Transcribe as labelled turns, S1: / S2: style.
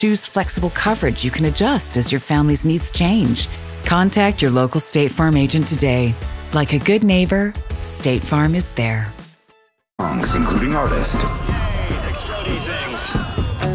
S1: Choose flexible coverage you can adjust as your family's needs change. Contact your local State Farm agent today. Like a good neighbor, State Farm is there.
S2: Songs, including artists.